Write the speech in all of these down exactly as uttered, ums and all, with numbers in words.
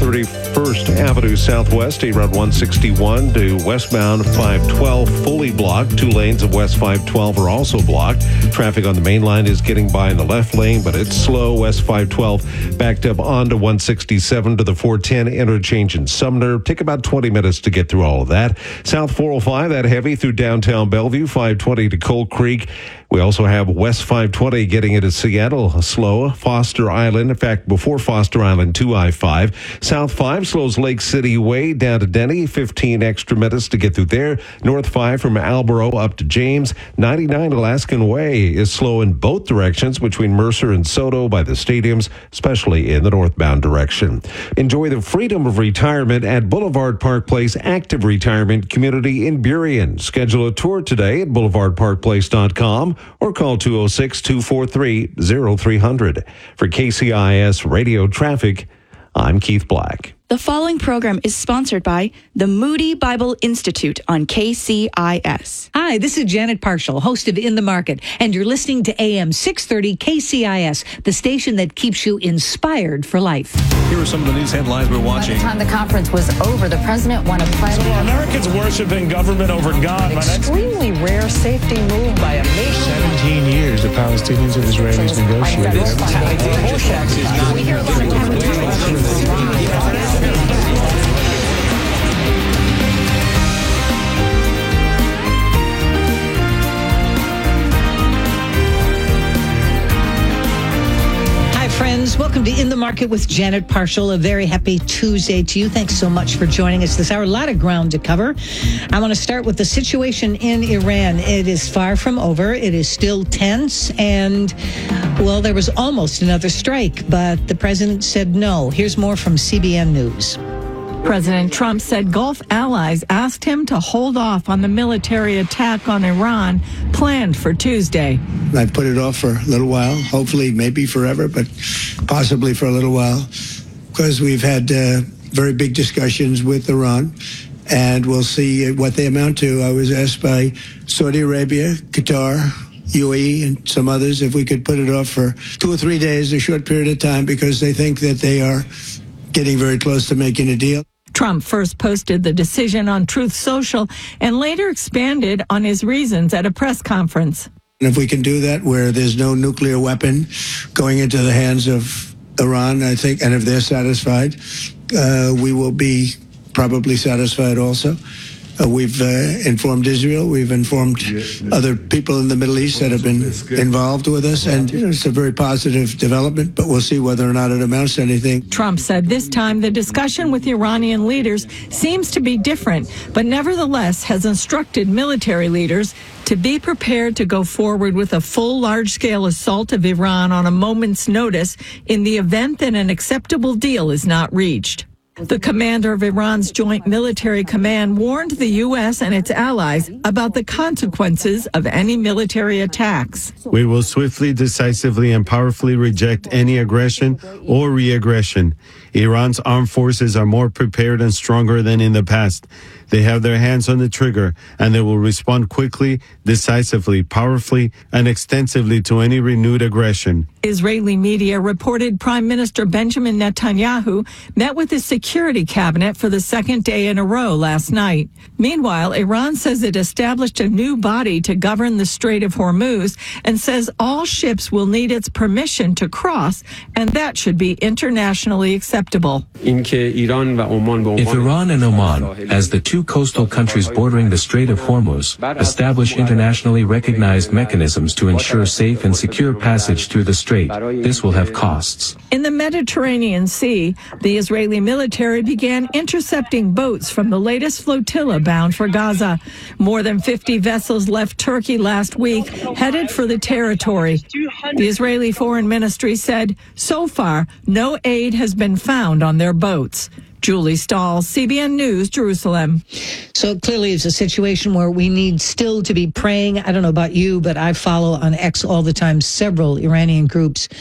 thirty-first Avenue Southwest, State Route one sixty-one to westbound five twelve fully blocked. Two lanes of West five twelve are also blocked. Traffic on the main line is getting by in the left lane, but it's slow. West five twelve backed up onto one sixty-seven to the four ten interchange in Sumner. Take about twenty minutes to get through all of that. South four oh five, that heavy through downtown Bellevue, five twenty to Coal Creek. We also have West five twenty getting into Seattle, slow. Foster Island, in fact, before Foster Island to I five. South five slows Lake City Way down to Denny, fifteen extra minutes to get through there. North five from Alborough up to James. ninety-nine Alaskan Way is slow in both directions between Mercer and Soto by the stadiums, especially in the northbound direction. Enjoy the freedom of retirement at Boulevard Park Place Active Retirement Community in Burien. Schedule a tour today at boulevard park place dot com. or call two oh six, two four three, oh three hundred. For K C I S Radio Traffic, I'm Keith Black. The following program is sponsored by the Moody Bible Institute on K C I S. Hi, this is Janet Parshall, host of In the Market, and you're listening to A M six thirty K C I S, the station that keeps you inspired for life. Here are some of the news headlines we're watching. By the time the conference was over, the president won a pledge. So Americans worshiping government over God. An extremely rare safety move by a nation. seventeen years the Palestinians and Israelis negotiated. We hear a lot of friends, welcome to In the Market with Janet Parshall. A very happy Tuesday to you. Thanks so much for joining us this hour. A lot of ground to cover. I want to start with the situation in Iran. It is far from over. It is still tense. And, well, there was almost another strike, but the president said no. Here's more from C B N News. President Trump said Gulf allies asked him to hold off on the military attack on Iran planned for Tuesday. I've put it off for a little while, hopefully maybe forever, but possibly for a little while, because we've had uh, very big discussions with Iran, and we'll see what they amount to. I was asked by Saudi Arabia, Qatar, U A E, and some others if we could put it off for two or three days, a short period of time, because they think that they are getting very close to making a deal. Trump first posted the decision on Truth Social and later expanded on his reasons at a press conference. And if we can do that where there's no nuclear weapon going into the hands of Iran, I think, and if they're satisfied, uh, we will be probably satisfied also. Uh, we've uh, informed Israel. We've informed other people in the Middle East that have been involved with us. And you know, it's a very positive development, but we'll see whether or not it amounts to anything. Trump said this time the discussion with Iranian leaders seems to be different, but nevertheless has instructed military leaders to be prepared to go forward with a full large-scale assault of Iran on a moment's notice in the event that an acceptable deal is not reached. The commander of Iran's Joint Military Command warned the U S and its allies about the consequences of any military attacks. We will swiftly, decisively, and powerfully reject any aggression or re-aggression. Iran's armed forces are more prepared and stronger than in the past. They have their hands on the trigger, and they will respond quickly, decisively, powerfully, and extensively to any renewed aggression. Israeli media reported Prime Minister Benjamin Netanyahu met with his security cabinet for the second day in a row last night. Meanwhile, Iran says it established a new body to govern the Strait of Hormuz and says all ships will need its permission to cross, and that should be internationally acceptable. If Iran and Oman, as the two coastal countries bordering the Strait of Hormuz, establish internationally recognized mechanisms to ensure safe and secure passage through the strait, this will have costs. In the Mediterranean Sea, the Israeli military began intercepting boats from the latest flotilla bound for Gaza. More than fifty vessels left Turkey last week, headed for the territory. The Israeli Foreign Ministry said, so far, no aid has been found on their boats. Julie Stahl, C B N News, Jerusalem. So clearly it's a situation where we need still to be praying. I don't know about you, but I follow on X all the time several Iranian groups.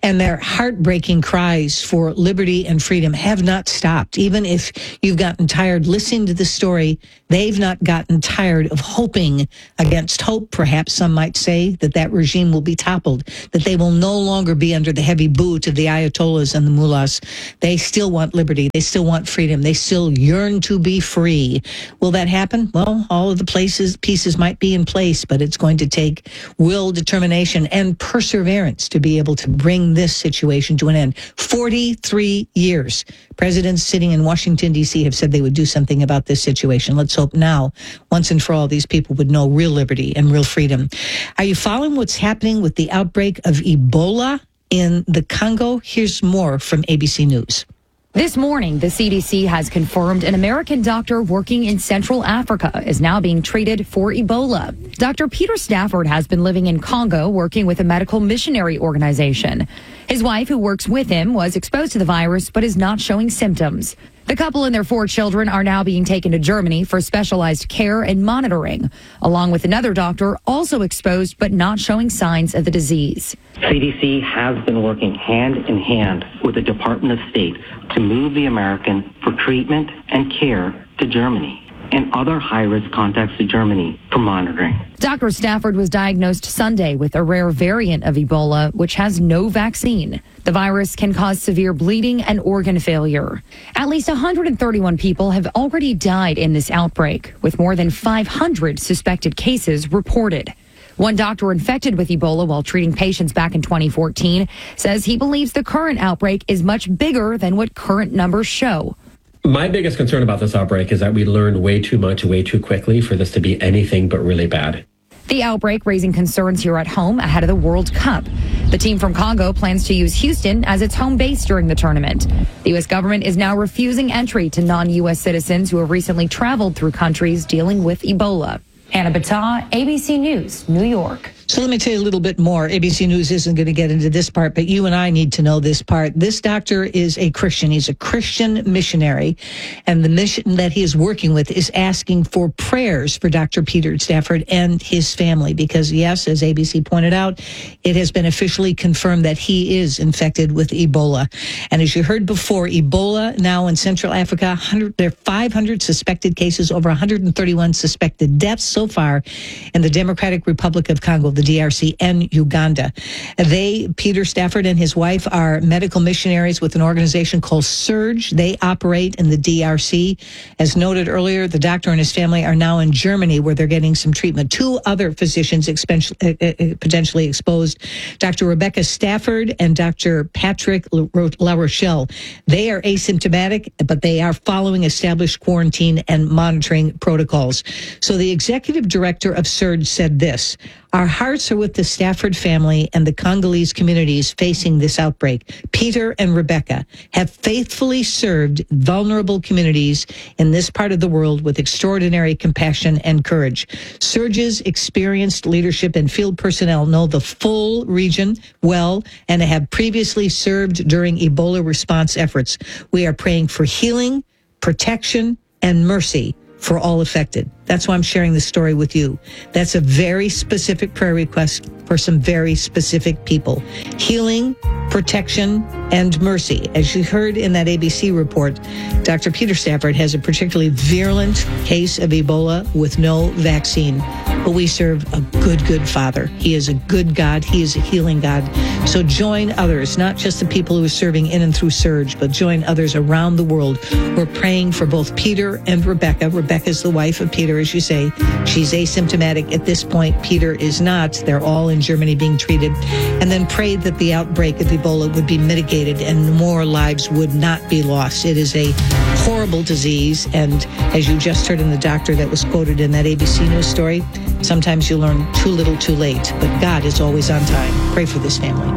And their heartbreaking cries for liberty and freedom have not stopped. Even if you've gotten tired listening to this story, they've not gotten tired of hoping against hope, perhaps some might say, that that regime will be toppled, that they will no longer be under the heavy boot of the Ayatollahs and the mullahs. They still want liberty. They still want freedom. They still yearn to be free. Will that happen? Well, all of the places, pieces might be in place, but it's going to take will, determination, and perseverance to be able to bring this situation to an end. forty-three years. Presidents sitting in Washington, D C have said they would do something about this situation. Let's hope now, once and for all, these people would know real liberty and real freedom. Are you following what's happening with the outbreak of Ebola in the Congo? Here's more from A B C News. This morning, the C D C has confirmed an American doctor working in Central Africa is now being treated for Ebola. Doctor Peter Stafford has been living in Congo working with a medical missionary organization. His wife, who works with him, was exposed to the virus but is not showing symptoms. The couple and their four children are now being taken to Germany for specialized care and monitoring, along with another doctor also exposed but not showing signs of the disease. C D C has been working hand in hand with the Department of State to move the American for treatment and care to Germany and other high-risk contacts to Germany for monitoring. Doctor Stafford was diagnosed Sunday with a rare variant of Ebola, which has no vaccine. The virus can cause severe bleeding and organ failure. At least one hundred thirty-one people have already died in this outbreak, with more than five hundred suspected cases reported. One doctor infected with Ebola while treating patients back in twenty fourteen says he believes the current outbreak is much bigger than what current numbers show. My biggest concern about this outbreak is that we learned way too much way too quickly for this to be anything but really bad. The outbreak raising concerns here at home ahead of the World Cup. The team from Congo plans to use Houston as its home base during the tournament. The U S government is now refusing entry to non-U S citizens who have recently traveled through countries dealing with Ebola. Anna Battah, A B C News, New York. So let me tell you a little bit more. A B C News isn't going to get into this part, but you and I need to know this part. This doctor is a Christian. He's a Christian missionary, and the mission that he is working with is asking for prayers for Doctor Peter Stafford and his family, because, yes, as A B C pointed out, it has been officially confirmed that he is infected with Ebola. And as you heard before, Ebola now in Central Africa, there are five hundred suspected cases, over one hundred thirty-one suspected deaths so far in the Democratic Republic of Congo, the D R C, and Uganda. They, Peter Stafford and his wife, are medical missionaries with an organization called SURGE. They operate in the D R C. As noted earlier, the doctor and his family are now in Germany, where they're getting some treatment. Two other physicians potentially exposed, Doctor Rebecca Stafford and Doctor Patrick La Rochelle. They are asymptomatic, but they are following established quarantine and monitoring protocols. So the executive director of SURGE said this: "Our hearts are with the Stafford family and the Congolese communities facing this outbreak. Peter and Rebecca have faithfully served vulnerable communities in this part of the world with extraordinary compassion and courage. SURGE's experienced leadership and field personnel know the full region well and have previously served during Ebola response efforts. We are praying for healing, protection, and mercy for all affected." That's why I'm sharing this story with you. That's a very specific prayer request for some very specific people. Healing, protection, and mercy. As you heard in that A B C report, Doctor Peter Stafford has a particularly virulent case of Ebola with no vaccine. But we serve a good, good Father. He is a good God. He is a healing God. So join others, not just the people who are serving in and through SURGE, but join others around the world who are praying for both Peter and Rebecca. Rebecca's the wife of Peter, as you say. She's asymptomatic at this point. Peter is not. They're all in Germany being treated. And then pray that the outbreak of Ebola would be mitigated and more lives would not be lost. It is a horrible disease. And as you just heard in the doctor that was quoted in that A B C News story, sometimes you learn too little too late. But God is always on time. Pray for this family.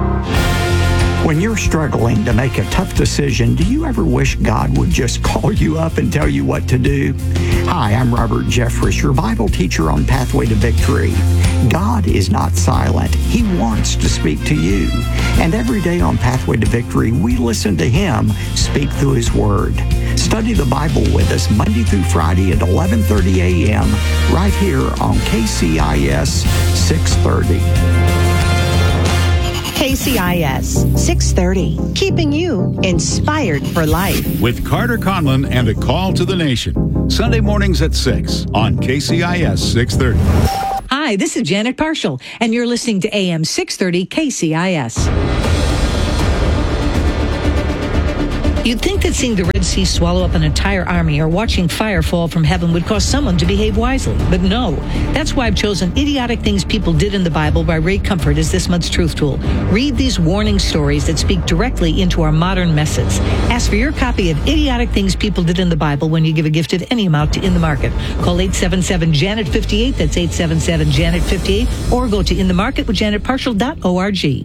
When you're struggling to make a tough decision, do you ever wish God would just call you up and tell you what to do? Hi, I'm Robert Jeffress, your Bible teacher on Pathway to Victory. God is not silent. He wants to speak to you. And every day on Pathway to Victory, we listen to Him speak through His Word. Study the Bible with us Monday through Friday at eleven thirty a.m. right here on K C I S six thirty. K C I S six thirty, keeping you inspired for life. With Carter Conlon and A Call to the Nation. Sunday mornings at six on K C I S six thirty. Hi, this is Janet Parshall, and you're listening to A M six thirty K C I S. You'd think that seeing the Red Sea swallow up an entire army or watching fire fall from heaven would cause someone to behave wisely. But no. That's why I've chosen Idiotic Things People Did in the Bible by Ray Comfort as this month's Truth Tool. Read these warning stories that speak directly into our modern messes. Ask for your copy of Idiotic Things People Did in the Bible when you give a gift of any amount to In the Market. Call eight seven seven, Janet fifty-eight. That's eight seven seven, Janet fifty-eight. Or go to in the market with janet parshall dot org.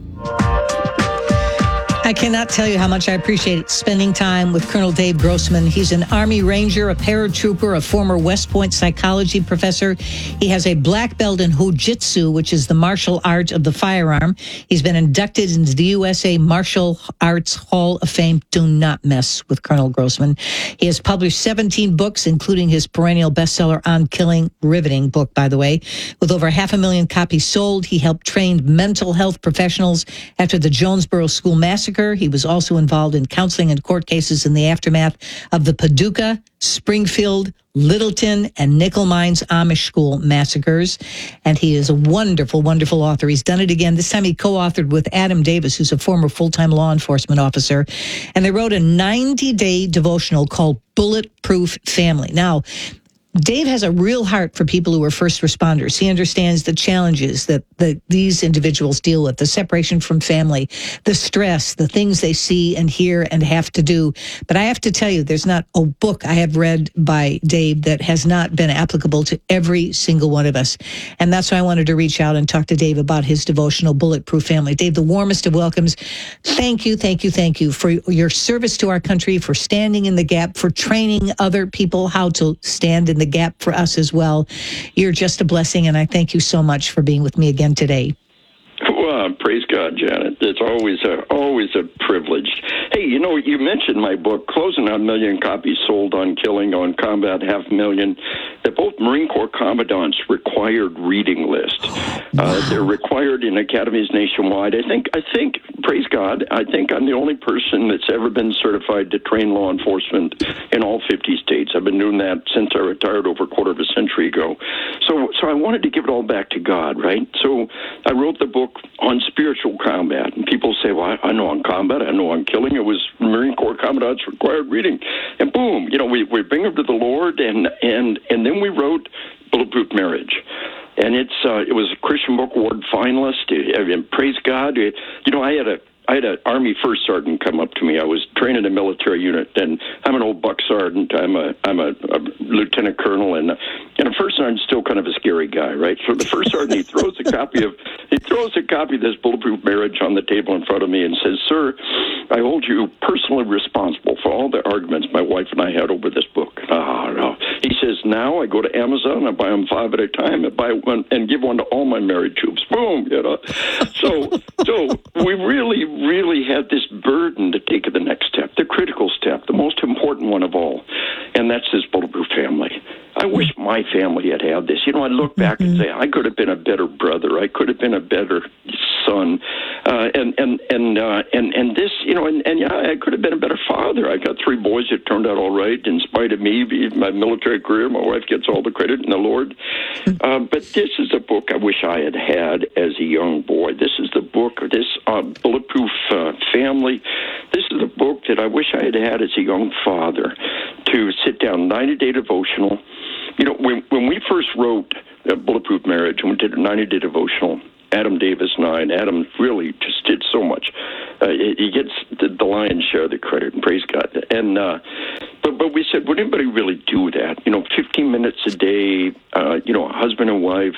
I cannot tell you how much I appreciate spending time with Colonel Dave Grossman. He's an Army Ranger, a paratrooper, a former West Point psychology professor. He has a black belt in Hojitsu, which is the martial art of the firearm. He's been inducted into the U S A Martial Arts Hall of Fame. Do not mess with Colonel Grossman. He has published seventeen books, including his perennial bestseller On Killing, riveting book, by the way. With over half a million copies sold, he helped train mental health professionals after the Jonesboro School Massacre. He was also involved in counseling and court cases in the aftermath of the Paducah, Springfield, Littleton, and Nickel Mines Amish School massacres. And he is a wonderful, wonderful author. He's done it again. This time he co-authored with Adam Davis, who's a former full-time law enforcement officer. And they wrote a ninety-day devotional called Bulletproof Family. Now, Dave has a real heart for people who are first responders. He understands the challenges that the, these individuals deal with, the separation from family, the stress, the things they see and hear and have to do. But I have to tell you, there's not a book I have read by Dave that has not been applicable to every single one of us. And that's why I wanted to reach out and talk to Dave about his devotional Bulletproof Family. Dave, the warmest of welcomes. Thank you, thank you, thank you for your service to our country, for standing in the gap, for training other people how to stand in the gap for us as well. You're just a blessing, and I thank you so much for being with me again today. Well, praise God, Janet. It's always a always a privilege. Hey, you know, you mentioned my book, closing on a million copies sold, On Killing, On Combat, half a million. They're both Marine Corps Commandant's required reading list. Uh, they're required in academies nationwide. I think, I think, praise God, I think I'm the only person that's ever been certified to train law enforcement in all fifty states. I've been doing that since I retired over a quarter of a century ago. So, so I wanted to give it all back to God, right? So I wrote the book on spiritual combat, and people say, well, I know on combat, I know on killing. It was Marine Corps Commandant's required reading, and boom, you know, we, we bring them to the Lord, and and and then we wrote Bulletproof Marriage, and it's uh, it was a Christian Book Award finalist, and praise God, you know, I had a I had an Army first sergeant come up to me. I was trained in a military unit, and I'm an old buck sergeant. I'm a I'm a, a lieutenant colonel, and and a first sergeant's still kind of a scary guy, right? So the first sergeant, he throws a copy of he throws a copy of this Bulletproof Marriage on the table in front of me and says, "Sir, I hold you personally responsible for all the arguments my wife and I had over this book." Oh, no. He says, "Now I go to Amazon, I buy them five at a time, and buy one and give one to all my married troops." Boom, you know. So so we really. really had this burden to take the next step, the critical step, the most important one of all, and that's this Bulletproof Family. I wish my family had had this. You know, I look back and say, I could have been a better brother. I could have been a better son. Uh, and, and, and, uh, and, and this, you know, and, and yeah, I could have been a better father. I got three boys that turned out all right in spite of me, my military career. My wife gets all the credit in the Lord. Uh, but this is a book I wish I had had as a young boy. This is the book, this uh, Bulletproof uh, Family. This is the book that I wish I had had as a young father, to sit down, ninety-day devotional. You know, when when we first wrote uh, Bulletproof Marriage, and we did a ninety-day devotional, Adam Davis and I, and Adam really just did so much. Uh, he gets the, the lion's share of the credit, and praise God. And uh, but but we said, would anybody really do that? You know, fifteen minutes a day. Uh, you know, husband and wife.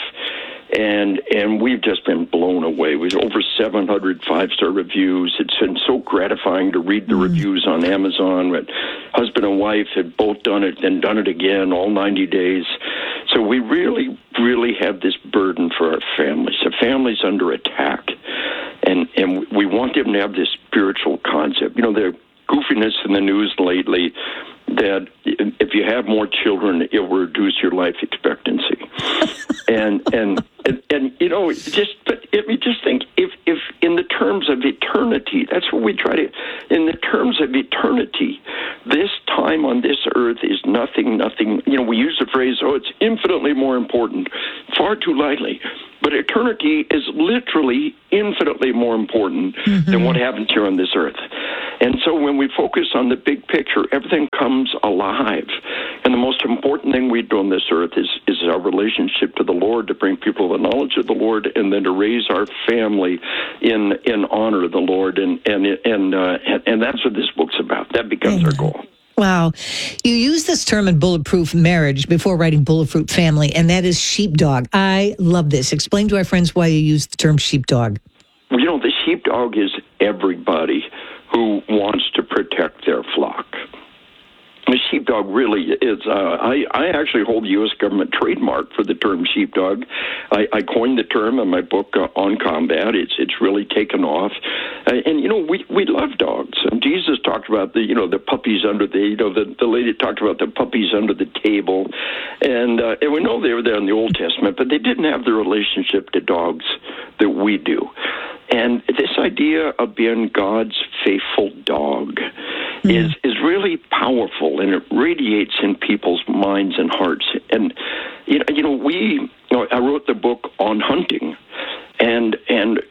And and we've just been blown away. We've over seven hundred five-star reviews. It's been so gratifying to read the mm. reviews on Amazon. Husband and wife had both done it and done it again, all ninety days. So we really, really have this burden for our families. The family's under attack. And, and we want them to have this spiritual concept. You know, the goofiness in the news lately that if you have more children, it will reduce your life expectancy. and, and and and you know, just but if you just think if if in the terms of eternity, that's what we try to. In the terms of eternity, this time on this earth is nothing, nothing. You know, we use the phrase, "Oh, it's infinitely more important," far too lightly. But eternity is literally infinitely more important mm-hmm. than what happens here on this earth. And so when we focus on the big picture, everything comes alive. And the most important thing we do on this earth is, is our relationship to the Lord, to bring people to the knowledge of the Lord, and then to raise our family in in honor of the Lord. And and and uh, and that's what this book's about. That becomes our goal. Wow. You use this term in Bulletproof Marriage before writing Bulletproof Family, and that is sheepdog. I love this. Explain to our friends why you use the term sheepdog. Well, you know, the sheepdog is everybody who wants to protect their flock. The sheepdog really is, uh, I, I actually hold the U S government trademark for the term sheepdog. I, I coined the term in my book uh, on combat. It's it's really taken off. Uh, and, you know, we, we love dogs. And Jesus talked about the, you know, the puppies under the, you know, the, the lady talked about the puppies under the table. And, uh, and we know they were there in the Old Testament, but they didn't have the relationship to dogs that we do. And this idea of being God's faithful dog mm. is is really powerful, and it radiates in people's minds and hearts. And you know, you know, we, you know, I wrote the book on hunting, and and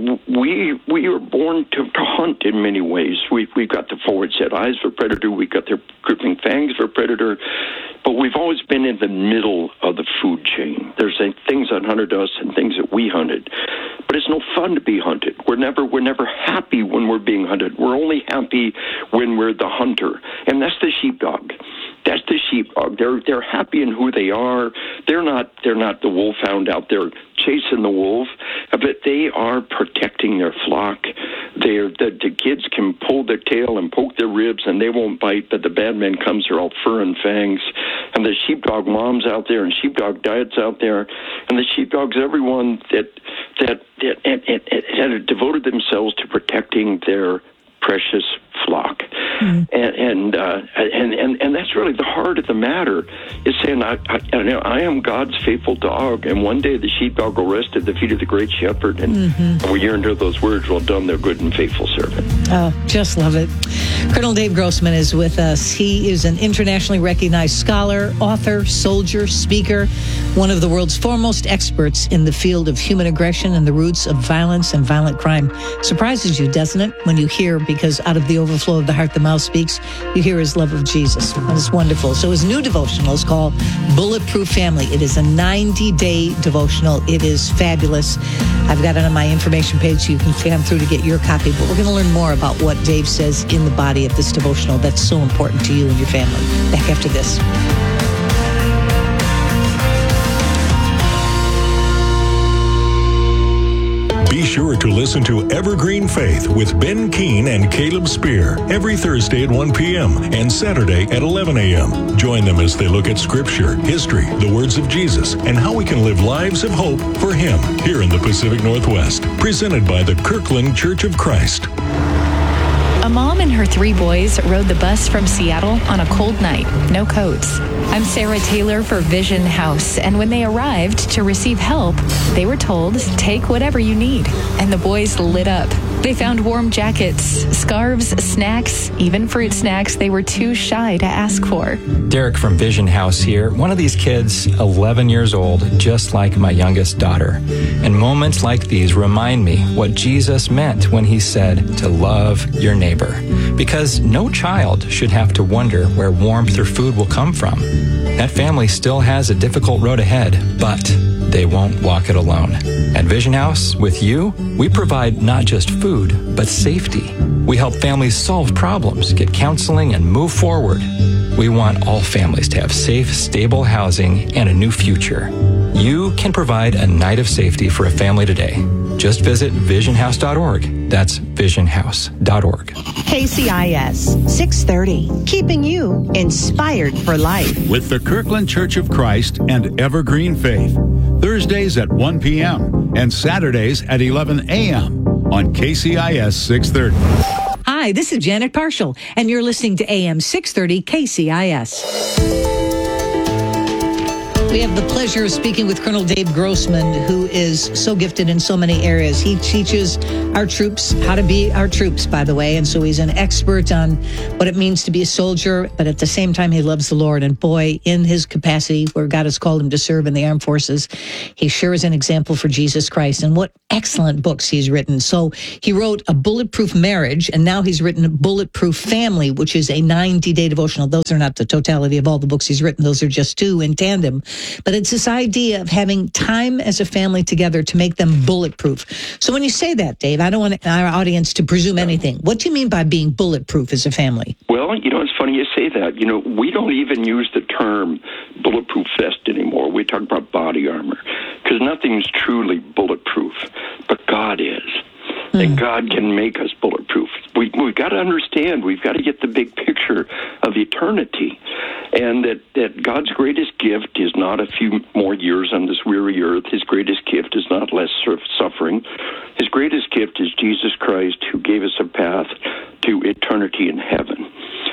we we are born to, to hunt in many ways. We we've got the forward set eyes for predator. We've got the gripping fangs for predator. But we've always been in the middle of the food chain. There's uh, things that hunted us and things that we hunted. But it's no fun to be hunted. We're never we're never happy when we're being hunted. We're only happy when we're the hunter. And that's the sheepdog. That's the sheepdog. They're they're happy in who they are. They're not they're not the wolfhound out there chasing the wolf, but they are protecting their flock. They're the, the kids can pull their tail and poke their ribs, and they won't bite. But the bad man comes, they're all fur and fangs. And the sheepdog moms out there, and sheepdog diets out there, and the sheepdogs, everyone that that that, and, and, and have devoted themselves to protecting their precious flock. Mm. And and, uh, and and and that's really the heart of the matter, is saying, I, I, you know, I am God's faithful dog, and one day the sheepdog will rest at the feet of the great shepherd, and mm-hmm. we yearn to hear those words, "Well done, their good and faithful servant." Oh, just love it. Colonel Dave Grossman is with us. He is an internationally recognized scholar, author, soldier, speaker, one of the world's foremost experts in the field of human aggression and the roots of violence and violent crime. Surprises you, doesn't it, when you hear, because out of the overflow of the heart the mouth speaks, you hear his love of Jesus. And it's wonderful. So his new devotional is called Bulletproof Family. It is a ninety-day devotional. It is fabulous. I've got it on my information page, so you can fan through to get your copy. But we're going to learn more about what Dave says in the body of this devotional that's so important to you and your family. Back after this. Be sure to listen to Evergreen Faith with Ben Keene and Caleb Spear every Thursday at one p.m. and Saturday at eleven a.m. Join them as they look at Scripture, history, the words of Jesus, and how we can live lives of hope for Him here in the Pacific Northwest. Presented by the Kirkland Church of Christ. A mom and her three boys rode the bus from Seattle on a cold night, no coats. I'm Sarah Taylor for Vision House, and when they arrived to receive help, they were told, take whatever you need. And the boys lit up. They found warm jackets, scarves, snacks, even fruit snacks they were too shy to ask for. Derek from Vision House here. One of these kids, eleven years old, just like my youngest daughter. And moments like these remind me what Jesus meant when he said to love your neighbor. Because no child should have to wonder where warmth or food will come from. That family still has a difficult road ahead, but they won't walk it alone. At Vision House, with you, we provide not just food, but safety. We help families solve problems, get counseling, and move forward. We want all families to have safe, stable housing and a new future. You can provide a night of safety for a family today. Just visit vision house dot org. That's vision house dot org. K C I S six thirty, keeping you inspired for life. With the Kirkland Church of Christ and Evergreen Faith. Thursdays at one p.m. and Saturdays at eleven a.m. on K C I S six thirty. Hi, this is Janet Parshall, and you're listening to A M six thirty K C I S. We have the pleasure of speaking with Colonel Dave Grossman, who is so gifted in so many areas. He teaches our troops how to be our troops, by the way, and so he's an expert on what it means to be a soldier, but at the same time, he loves the Lord. And boy, in his capacity where God has called him to serve in the armed forces, he sure is an example for Jesus Christ. And what excellent books he's written. So he wrote A Bulletproof Marriage, and now he's written Bulletproof Family, which is a ninety-day devotional. Those are not the totality of all the books he's written. Those are just two in tandem. But it's this idea of having time as a family together to make them bulletproof. So when you say that, Dave, I don't want our audience to presume anything. What do you mean by being bulletproof as a family? Well, you know, it's funny you say that. You know, we don't even use the term bulletproof vest anymore. We talk about body armor because nothing's truly bulletproof, but God is. Mm. And God can make us bulletproof. We, we've got to understand, we've got to get the big picture of eternity. And that, that God's greatest gift is not a few more years on this weary earth. His greatest gift is not less suffering. His greatest gift is Jesus Christ, who gave us a path to eternity in heaven.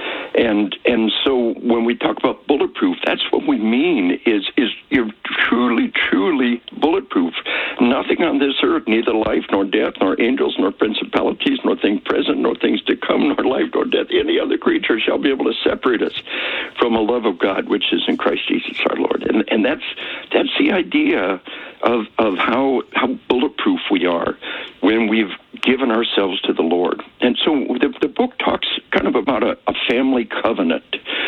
And and so when we talk about bulletproof, that's what we mean is is you're truly, truly bulletproof. Nothing on this earth, neither life nor death, nor angels, nor principalities, nor things present, nor things to come, nor life nor death, any other creature shall be able to separate us from the love of God, which is in Christ Jesus our Lord. And and that's that's the idea of of how how bulletproof we are when we've given ourselves to the Lord. And so the, the book talks kind of about a, a family covenant.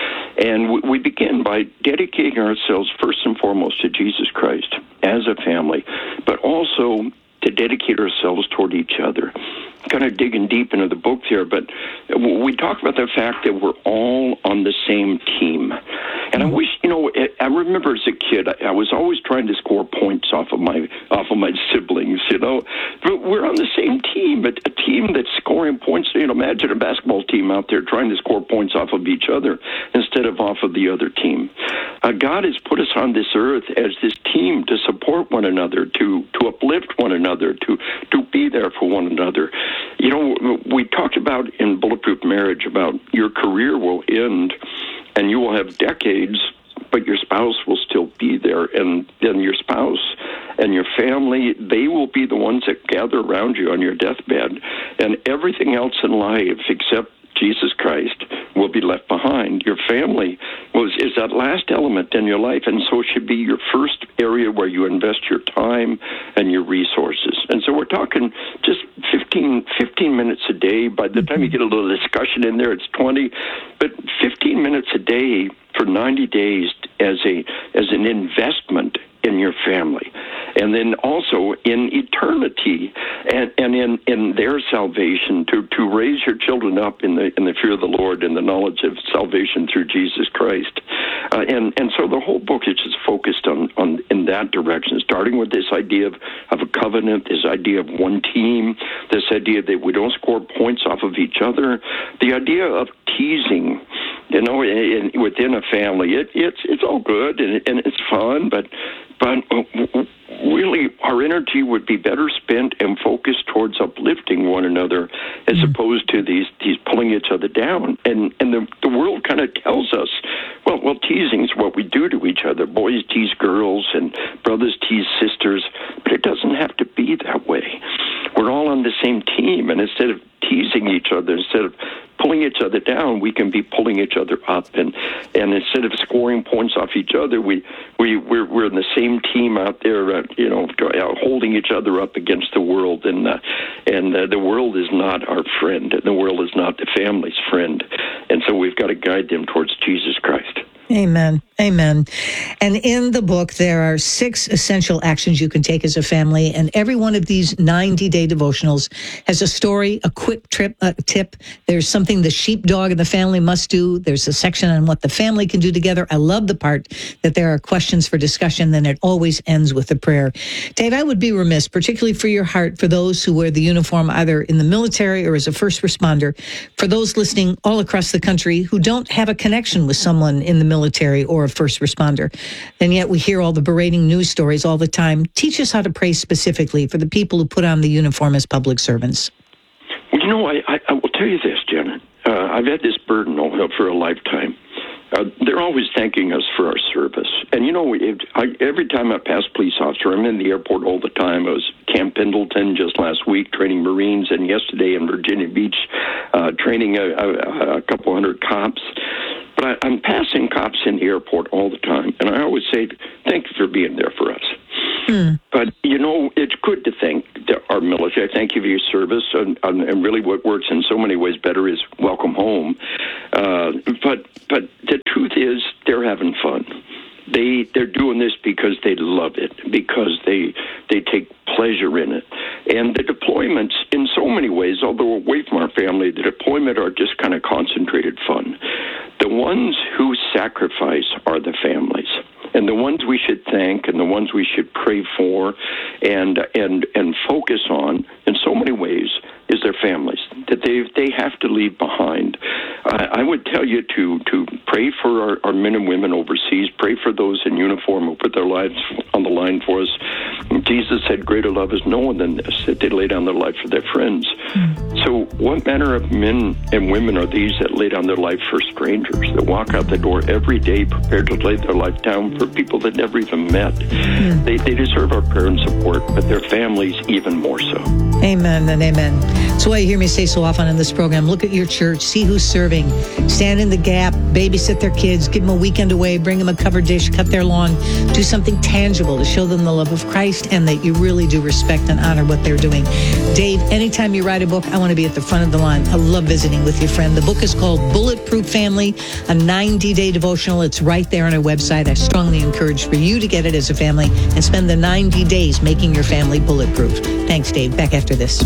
And we, we begin by dedicating ourselves first and foremost to Jesus Christ as a family, but also to dedicate ourselves toward each other. Kind of digging deep into the book there, but we talk about the fact that we're all on the same team. And I wish, you know, I remember as a kid, I was always trying to score points off of my off of my siblings, you know. But we're on the same team, a, a team that's scoring points. You know, imagine a basketball team out there trying to score points off of each other instead of off of the other team. Uh, God has put us on this earth as this team to support one another, to to uplift one another, to to be there for one another. You know, we talked about in Bulletproof Marriage about your career will end and you will have decades, but your spouse will still be there. And then your spouse and your family, they will be the ones that gather around you on your deathbed. And everything else in life except Jesus Christ will be left behind. Your family was is that last element in your life, and so it should be your first area where you invest your time and your resources. And so we're talking just fifteen, fifteen minutes a day. By the time you get a little discussion in there, it's twenty. But fifteen minutes a day for ninety days as a as an investment in your family, and then also in eternity and, and in, in their salvation, to, to raise your children up in the in the fear of the Lord and the knowledge of salvation through Jesus Christ. Uh, and, and so the whole book is just focused on, on in that direction, starting with this idea of, of a covenant, this idea of one team, this idea that we don't score points off of each other, the idea of teasing. You know, in, within a family, it, it's it's all good and, and it's fun, but but really our energy would be better spent and focused towards uplifting one another as mm-hmm. opposed to these these pulling each other down. And and the the world kind of tells us, well, well, teasing is what we do to each other. Boys tease girls and brothers tease sisters, but it doesn't have to be that way. We're all on the same team, and instead of teasing each other, instead of pulling each other down, we can be pulling each other up, and and instead of scoring points off each other, we we we're, we're in the same team out there, uh, you know, holding each other up against the world, and uh, and uh, the world is not our friend, and the world is not the family's friend, and so we've got to guide them towards Jesus Christ. Amen. Amen. And in the book, there are six essential actions you can take as a family. And every one of these ninety-day devotionals has a story, a quick trip, uh, tip. There's something the sheepdog in the family must do. There's a section on what the family can do together. I love the part that there are questions for discussion. Then it always ends with a prayer. Dave, I would be remiss, particularly for your heart, for those who wear the uniform either in the military or as a first responder, for those listening all across the country who don't have a connection with someone in the military or a first responder. And yet we hear all the berating news stories all the time. Teach us how to pray specifically for the people who put on the uniform as public servants. Well, you know, I, I, I will tell you this, Janet. Uh, I've had this burden for a lifetime. Uh, there they're always thanking us for our service. And, you know, if, I, every time I pass police officer, I'm in the airport all the time. I was at Camp Pendleton just last week training Marines, and yesterday in Virginia Beach uh, training a, a, a couple hundred cops. But I, I'm passing cops in the airport all the time, and I always say, thank you for being there for us. Hmm. But, you know, it's good to thank the, our military. I thank you for your service, and, and really what works in so many ways better is welcome home. Uh, but but the truth is they're having fun. They, they're doing this because they love it, because they they take pleasure in it. And the deployments, in so many ways, although away from our family, the deployment are just kind of concentrated fun. The ones who sacrifice are the families. And the ones we should thank and the ones we should pray for and and and focus on in so many ways is their families that they they have to leave behind. I, I would tell you to to pray for our, our men and women overseas, pray for those in uniform who put their lives on the line for us. Jesus said, greater love is no one than this, that they lay down their life for their friends. Mm. So what manner of men and women are these that lay down their life for strangers, that walk out the door every day prepared to lay their life down for people that never even met? Mm. They, they deserve our prayer and support, but their families even more so. Amen and amen. That's why you hear me say so often in this program, look at your church, see who's serving, stand in the gap, babysit their kids, give them a weekend away, bring them a covered dish, cut their lawn, do something tangible to show them the love of Christ and that you really do respect and honor what they're doing. Dave, anytime you write a book, I want to be at the front of the line. I love visiting with your friend. The book is called Bulletproof Family, a ninety-day devotional. It's right there on our website. I strongly encourage for you to get it as a family and spend the ninety days making your family bulletproof. Thanks, Dave. Back after this.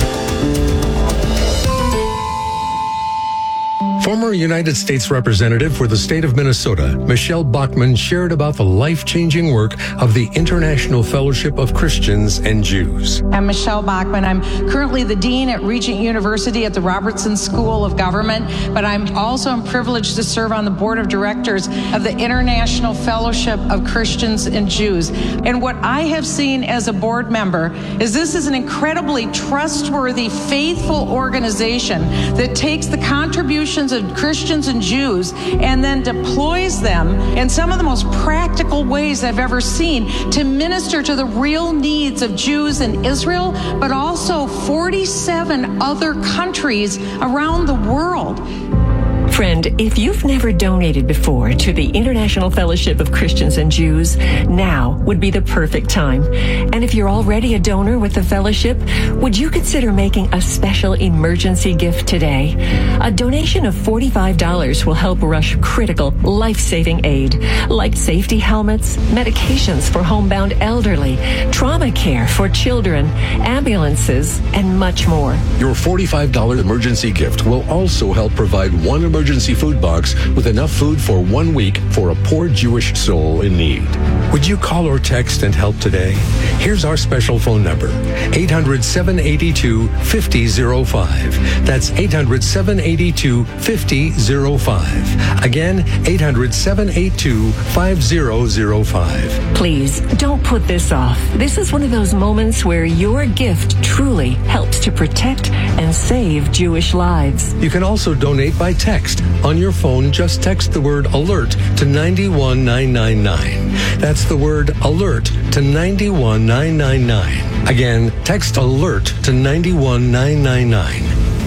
Former United States Representative for the state of Minnesota, Michelle Bachmann, shared about the life-changing work of the International Fellowship of Christians and Jews. I'm Michelle Bachmann. I'm currently the Dean at Regent University at the Robertson School of Government, but I'm also privileged to serve on the Board of Directors of the International Fellowship of Christians and Jews. And what I have seen as a board member is this is an incredibly trustworthy, faithful organization that takes the contributions of Christians and Jews and then deploys them in some of the most practical ways I've ever seen to minister to the real needs of Jews in Israel, but also forty-seven other countries around the world. Friend, if you've never donated before to the International Fellowship of Christians and Jews, now would be the perfect time. And if you're already a donor with the fellowship, would you consider making a special emergency gift today? A donation of forty-five dollars will help rush critical, life-saving aid, like safety helmets, medications for homebound elderly, trauma care for children, ambulances, and much more. Your forty-five dollars emergency gift will also help provide one emergency emergency food box with enough food for one week for a poor Jewish soul in need. Would you call or text and help today? Here's our special phone number, eight hundred, seven eight two, five zero five. That's eight hundred, seven eight two, five zero five. Again, eight hundred, seven eight two, five zero zero five. Please, don't put this off. This is one of those moments where your gift truly helps to protect and save Jewish lives. You can also donate by text. On your phone, just text the word ALERT to nine one nine nine nine. That's the word ALERT to nine one nine nine nine. Again, text ALERT to nine one nine nine nine.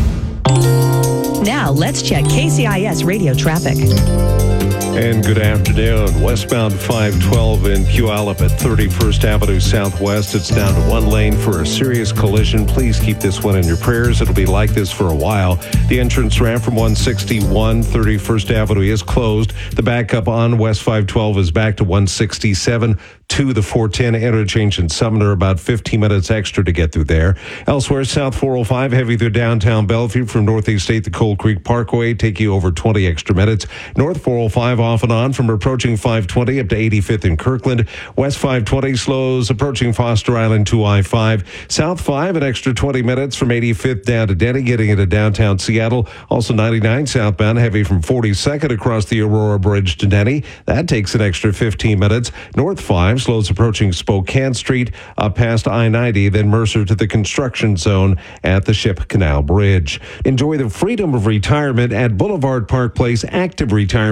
Now, let's check K C I S radio traffic. And good afternoon. Westbound five twelve in Puyallup at thirty-first Avenue Southwest. It's down to one lane for a serious collision. Please keep this one in your prayers. It'll be like this for a while. The entrance ramp from one sixty-one thirty-first Avenue is closed. The backup on West five twelve is back to one sixty-seven to the four ten interchange in Sumner, about fifteen minutes extra to get through there. Elsewhere, South four oh five heavy through downtown Bellevue from Northeast State to Cold Creek Parkway, take you over twenty extra minutes. North four oh five off and on from approaching five twenty up to eighty-fifth in Kirkland. West five twenty slows approaching Foster Island to I five. South five an extra twenty minutes from eighty-fifth down to Denny, getting into downtown Seattle. Also ninety-nine southbound heavy from forty-second across the Aurora Bridge to Denny. That takes an extra fifteen minutes. North five slows approaching Spokane Street up past I ninety, then Mercer to the construction zone at the Ship Canal Bridge. Enjoy the freedom of retirement at Boulevard Park Place Active Retirement Community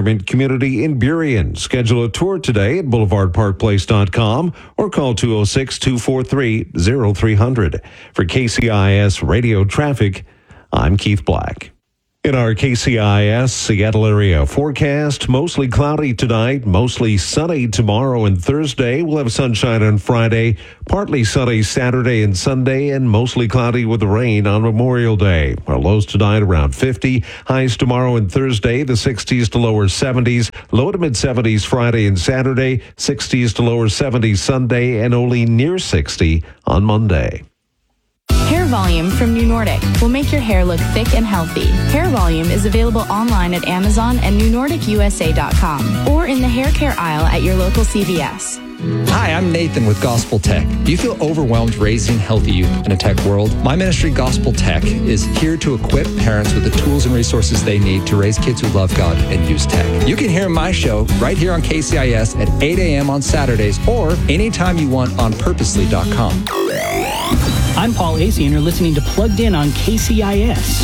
community in Burien. Schedule a tour today at boulevard park place dot com or call two oh six, two four three, oh three hundred. For K C I S Radio Traffic, I'm Keith Black. In our K C I S Seattle area forecast, mostly cloudy tonight, mostly sunny tomorrow and Thursday. We'll have sunshine on Friday, partly sunny Saturday and Sunday, and mostly cloudy with rain on Memorial Day. Our lows tonight around fifty, highs tomorrow and Thursday, the sixties to lower seventies, low to mid seventies Friday and Saturday, sixties to lower seventies Sunday, and only near sixty on Monday. Hair Volume from New Nordic will make your hair look thick and healthy. Hair Volume is available online at Amazon and new nordic u s a dot com or in the hair care aisle at your local C V S. Hi, I'm Nathan with Gospel Tech. Do you feel overwhelmed raising healthy youth in a tech world? My ministry, Gospel Tech, is here to equip parents with the tools and resources they need to raise kids who love God and use tech. You can hear my show right here on K C I S at eight a.m. on Saturdays or anytime you want on purposely dot com. I'm Paul Acey, and you're listening to Plugged In on K C I S.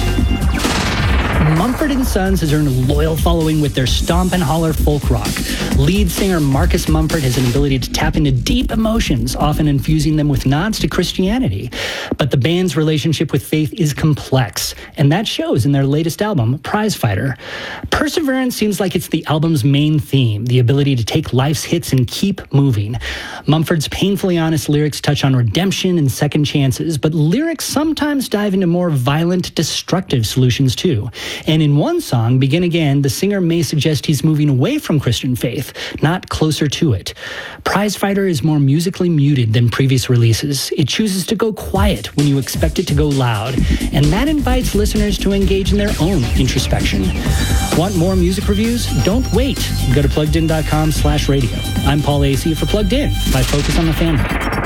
Mumford and Sons has earned a loyal following with their stomp and holler folk rock. Lead singer Marcus Mumford has an ability to tap into deep emotions, often infusing them with nods to Christianity. But the band's relationship with faith is complex, and that shows in their latest album, Prizefighter. Perseverance seems like it's the album's main theme, the ability to take life's hits and keep moving. Mumford's painfully honest lyrics touch on redemption and second chances, but lyrics sometimes dive into more violent, destructive solutions too. And in one song, Begin Again, the singer may suggest he's moving away from Christian faith, not closer to it. Prizefighter is more musically muted than previous releases. It chooses to go quiet when you expect it to go loud, and that invites listeners to engage in their own introspection. Want more music reviews? Don't wait. Go to plugged in dot com slash radio. I'm Paul Acey for Plugged In by Focus on the Family.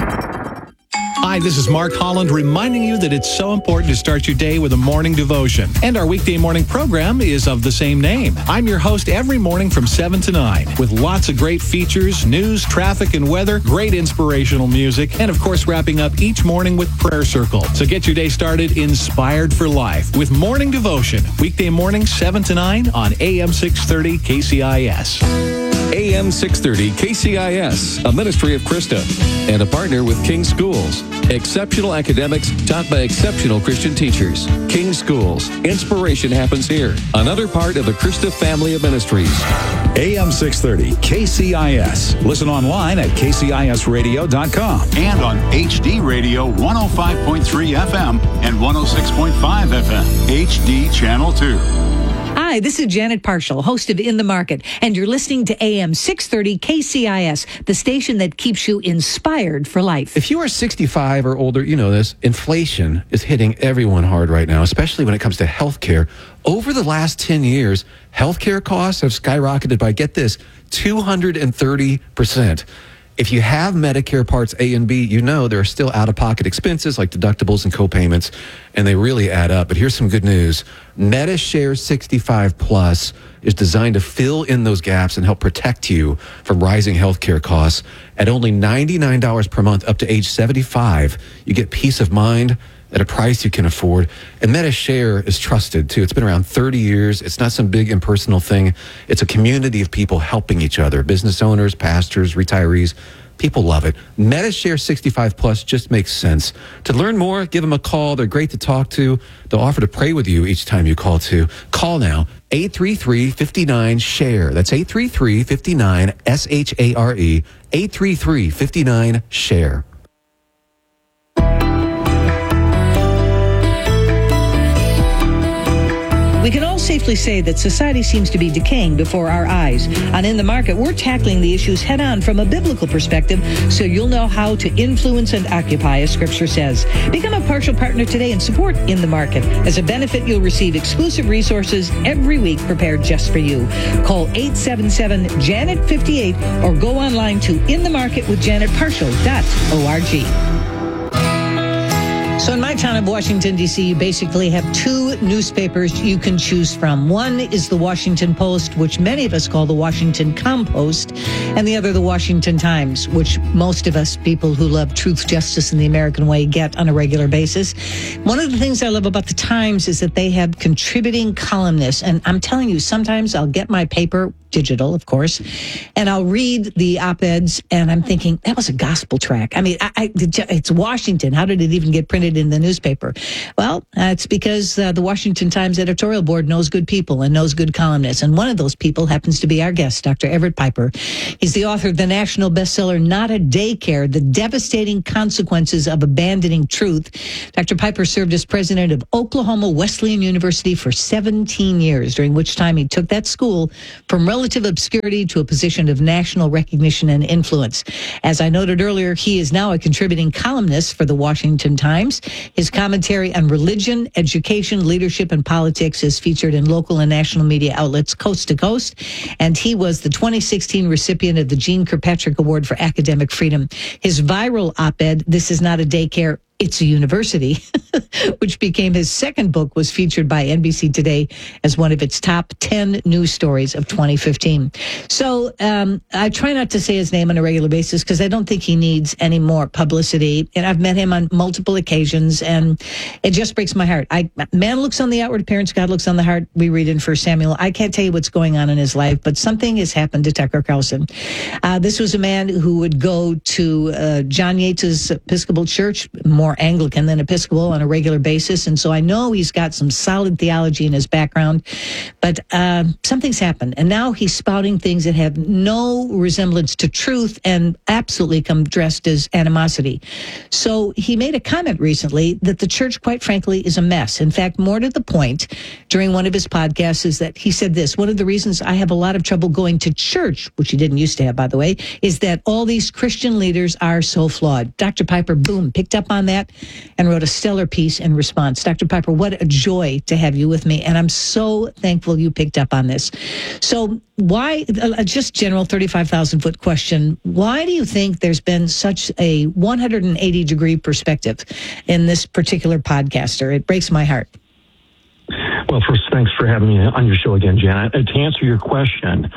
Hi, this is Mark Holland reminding you that it's so important to start your day with a morning devotion. And our weekday morning program is of the same name. I'm your host every morning from seven to nine with lots of great features, news, traffic, and weather, great inspirational music, and of course wrapping up each morning with Prayer Circle. So get your day started inspired for life with morning devotion. Weekday morning seven to nine on A M six thirty K C I S. A M six thirty K C I S, a ministry of Krista, and a partner with King Schools. Exceptional academics taught by exceptional Christian teachers. King Schools. Inspiration happens here. Another part of the Krista family of ministries. A M six thirty K C I S. Listen online at K C I S radio dot com and on H D Radio one oh five point three F M and one oh six point five F M. H D Channel two. Hi, this is Janet Parshall, host of In the Market, and you're listening to A M six thirty K C I S, the station that keeps you inspired for life. If you are sixty-five or older, you know this. Inflation is hitting everyone hard right now, especially when it comes to health care. Over the last ten years, healthcare costs have skyrocketed by, get this, two hundred thirty percent. If you have Medicare Parts A and B, you know there are still out-of-pocket expenses like deductibles and co-payments, and they really add up. But here's some good news. MediShare sixty-five Plus is designed to fill in those gaps and help protect you from rising healthcare costs. At only ninety-nine dollars per month up to age seventy-five, you get peace of mind at a price you can afford. And MediShare is trusted, too. It's been around thirty years. It's not some big impersonal thing. It's a community of people helping each other, business owners, pastors, retirees. People love it. MediShare sixty-five Plus just makes sense. To learn more, give them a call. They're great to talk to. They'll offer to pray with you each time you call, too. Call now, eight three three, five nine, S H A R E. That's eight three three, five nine, S H A R E, eight three three, five nine, S H A R E. We can all safely say that society seems to be decaying before our eyes. On In the Market, we're tackling the issues head on from a biblical perspective so you'll know how to influence and occupy, as Scripture says. Become a partial partner today and support In the Market. As a benefit, you'll receive exclusive resources every week prepared just for you. Call eight seven seven, Janet fifty-eight or go online to in the market with janet parshall dot org. So in my town of Washington, D C, you basically have two two newspapers you can choose from. One is the Washington Post, which many of us call the Washington Compost, and the other the Washington Times, which most of us people who love truth, justice, and the American way get on a regular basis. One of the things I love about the Times is that they have contributing columnists, and I'm telling you, sometimes I'll get my paper, digital, of course, and I'll read the op-eds, and I'm thinking, that was a gospel track. I mean, I, I, it's Washington. How did it even get printed in the newspaper? Well, uh, it's because uh, the Washington Times editorial board knows good people and knows good columnists, and one of those people happens to be our guest, Doctor Everett Piper. He's the author of the national bestseller, Not a Daycare, The Devastating Consequences of Abandoning Truth. Doctor Piper served as president of Oklahoma Wesleyan University for seventeen years, during which time he took that school from relative obscurity to a position of national recognition and influence. As I noted earlier, he is now a contributing columnist for the Washington Times. His commentary on religion, education, leadership, and politics is featured in local and national media outlets coast to coast, and he was the twenty sixteen recipient of the Jeane Kirkpatrick Award for Academic Freedom. His viral op-ed, This Is Not a Daycare, It's a University, which became his second book, was featured by N B C Today as one of its top ten news stories of twenty fifteen. So um, I try not to say his name on a regular basis because I don't think he needs any more publicity. And I've met him on multiple occasions, and it just breaks my heart. I, man looks on the outward appearance, God looks on the heart. We read in First Samuel. I can't tell you what's going on in his life, but something has happened to Tucker Carlson. Uh, this was a man who would go to uh, John Yates's Episcopal Church, more Anglican than Episcopal, on a regular basis, and so I know he's got some solid theology in his background, but uh, something's happened, and now he's spouting things that have no resemblance to truth and absolutely come dressed as animosity. So he made a comment recently that the church, quite frankly, is a mess. In fact, more to the point, during one of his podcasts, is that he said this: one of the reasons I have a lot of trouble going to church, which he didn't used to have, by the way, is that all these Christian leaders are so flawed. Doctor Piper, boom, picked up on that and wrote a stellar piece in response. Doctor Piper, what a joy to have you with me, and I'm so thankful you picked up on this. So why, uh, just general thirty-five thousand foot question, why do you think there's been such a one hundred eighty degree perspective in this particular podcaster? It breaks my heart. Well, first, thanks for having me on your show again, Janet. Uh, to answer your question,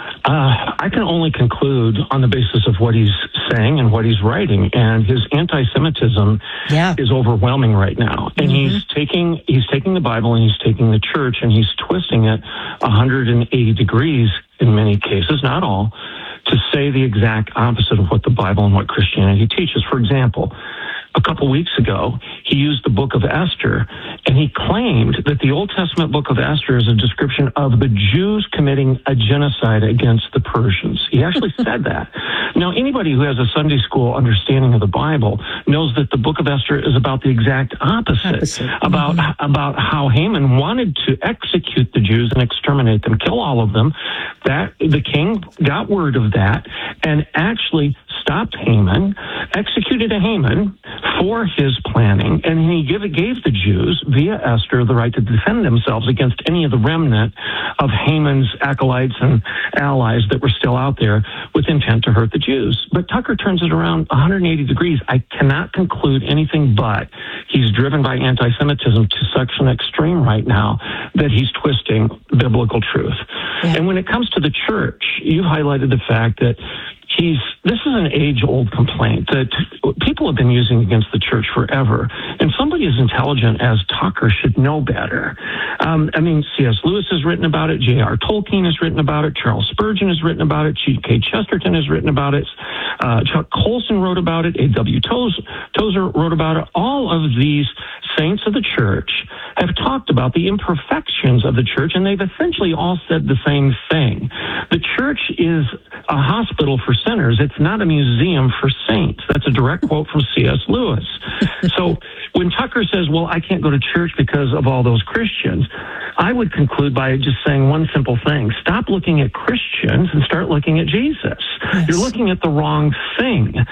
Uh, I can only conclude on the basis of what he's saying and what he's writing, and his anti-Semitism yeah. is overwhelming right now. And mm-hmm. he's taking he's taking the Bible and he's taking the church and he's twisting it one hundred eighty degrees in many cases, not all, to say the exact opposite of what the Bible and what Christianity teaches. For example, a couple weeks ago, he used the book of Esther, and he claimed that the Old Testament book of Esther is a description of the Jews committing a genocide against the Persians. He actually said that. Now, anybody who has a Sunday school understanding of the Bible knows that the book of Esther is about the exact opposite, opposite. about mm-hmm. about how Haman wanted to execute the Jews and exterminate them, kill all of them. That the king got word of that and actually stopped Haman, executed a Haman for his planning, and he give, gave the Jews, via Esther, the right to defend themselves against any of the remnant of Haman's acolytes and allies that were still out there with intent to hurt the Jews. But Tucker turns it around one hundred eighty degrees. I cannot conclude anything but he's driven by anti-Semitism to such an extreme right now that he's twisting biblical truth. Yeah. And when it comes to the church, you highlighted the fact that He's, this is an age-old complaint that people have been using against the church forever. And somebody as intelligent as Tucker should know better. Um, I mean, C S Lewis has written about it. J R Tolkien has written about it. Charles Spurgeon has written about it. G K Chesterton has written about it. Uh, Chuck Colson wrote about it. A W Tozer wrote about it. All of these saints of the church have talked about the imperfections of the church, and they've essentially all said the same thing. The church is a hospital for sinners. It's not a museum for saints. That's a direct quote from C S Lewis. So when Tucker says, well, I can't go to church because of all those Christians, I would conclude by just saying one simple thing. Stop looking at Christians and start looking at Jesus. Yes. You're looking at the wrong thing.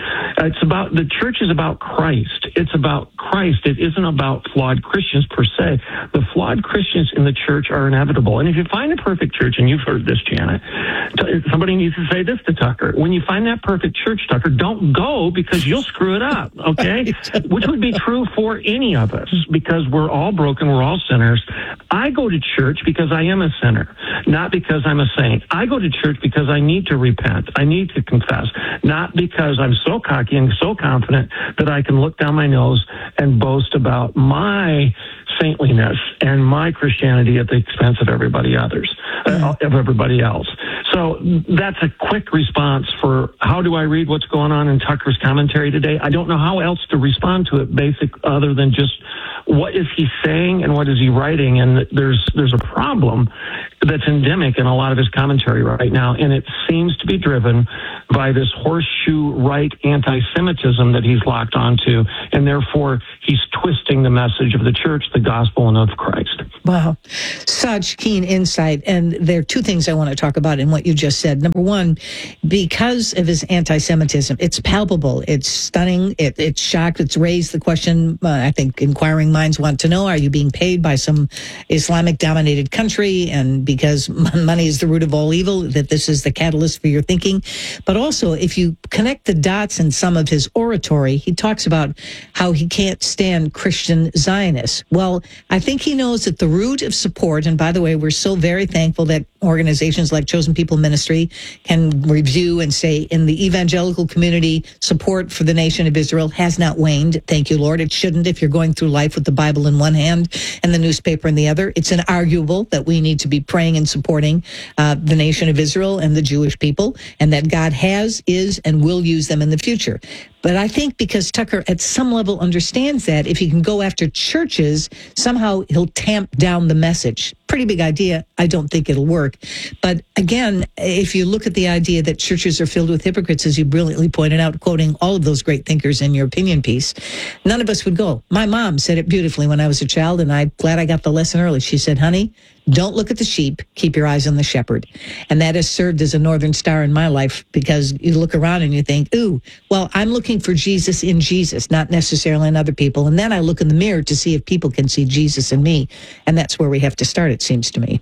It's about, the church is about Christ. It's about Christ. It isn't about flawed Christians per se. The flawed Christians in the church are inevitable. And if you find a perfect church, and you've heard this, Janet, somebody needs to say this to Tucker. When you find that perfect church, Tucker, don't go because you'll screw it up, okay? Which would be true for any of us because we're all broken, we're all sinners. I go to church because I am a sinner, not because I'm a saint. I go to church because I need to repent. I need to confess, not because I'm so cocky and so confident that I can look down my nose and boast about my saintliness and my Christianity at the expense of everybody others, uh, of everybody else. So that's a quick response for how do I read what's going on in Tucker's commentary today? I don't know how else to respond to it, basic other than just what is he saying and what is he writing? And there's there's a problem that's endemic in a lot of his commentary right now, and it seems to be driven by this horseshoe right anti-Semitism that he's locked onto, and therefore he's twisting the message of the church, the gospel, and of Christ. Wow. Such keen insight. And there are two things I want to talk about in what you just said. Number one, because of his anti-Semitism, it's palpable, it's stunning, it, it's shocked, it's raised the question, uh, I think inquiring minds want to know, are you being paid by some Islamic-dominated country? And because money is the root of all evil, that this is the catalyst for your thinking. But also, if you connect the dots in some of his oratory, he talks about how he can't stand Christian Zionists. Well, I think he knows that the root of support, and by the way, we're so very thankful that organizations like Chosen People Ministry can review and say in the evangelical community, support for the nation of Israel has not waned. Thank you, Lord. It shouldn't if you're going through life with the Bible in one hand and the newspaper in the other. It's inarguable that we need to be praying and supporting uh, the nation of Israel and the Jewish people, and that God has, is, and will use them in the future. But I think because Tucker at some level understands that if he can go after churches, somehow he'll tamp down the message. Pretty big idea. I don't think it'll work. But again, if you look at the idea that churches are filled with hypocrites, as you brilliantly pointed out, quoting all of those great thinkers in your opinion piece, none of us would go. My mom said it beautifully when I was a child, and I'm glad I got the lesson early. She said, honey, don't look at the sheep, keep your eyes on the shepherd. And that has served as a northern star in my life because you look around and you think, ooh, well, I'm looking for Jesus in Jesus, not necessarily in other people. And then I look in the mirror to see if people can see Jesus in me. And that's where we have to start, it seems to me.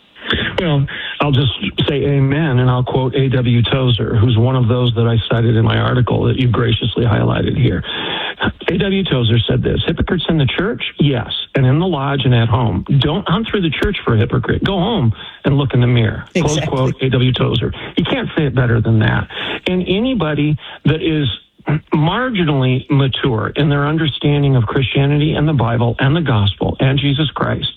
Well, I'll just say amen, and I'll quote A W Tozer, who's one of those that I cited in my article that you graciously highlighted here. A W Tozer said this: hypocrites in the church? Yes, and in the lodge and at home. Don't hunt through the church for a hypocrite. Go home and look in the mirror. Exactly. Close quote, A W Tozer. You can't say it better than that. And anybody that is marginally mature in their understanding of Christianity and the Bible and the gospel and Jesus Christ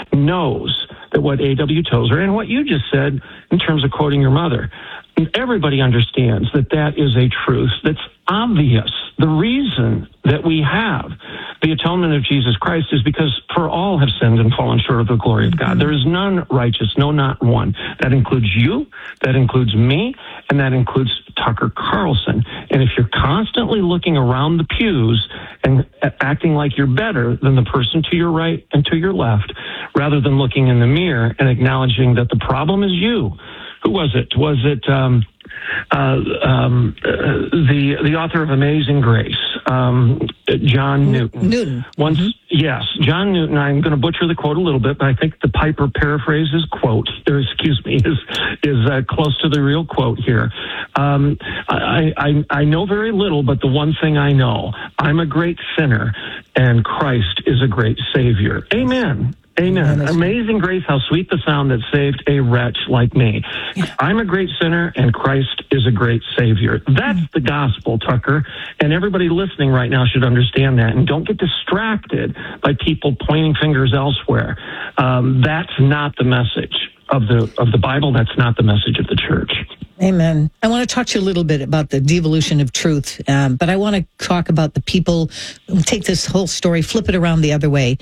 knows that what A W Tozer and what you just said in terms of quoting your mother, everybody understands that that is a truth that's obvious. The reason that we have the atonement of Jesus Christ is because for all have sinned and fallen short of the glory of God. There is none righteous, no, not one. That includes you, that includes me, and that includes Tucker Carlson. And if you're constantly looking around the pews and acting like you're better than the person to your right and to your left, rather than looking in the mirror and acknowledging that the problem is you. Who was it? Was it um, uh, um, uh, the the author of Amazing Grace, um, John Newton? Newton. Once, mm-hmm. Yes, John Newton. I'm going to butcher the quote a little bit, but I think the Piper paraphrases quote, or excuse me, is is uh, close to the real quote here. Um, I, I I know very little, but the one thing I know, I'm a great sinner, and Christ is a great Savior. Amen. Amen. Amazing grace, how sweet the sound that saved a wretch like me. Yeah. I'm a great sinner, and Christ is a great Savior. That's the gospel, Tucker, and everybody listening right now should understand that. And don't get distracted by people pointing fingers elsewhere. Um, that's not the message of the of the Bible. That's not the message of the church. Amen. I want to talk to you a little bit about the devolution of truth, um, but I want to talk about the people. Take this whole story, flip it around the other way.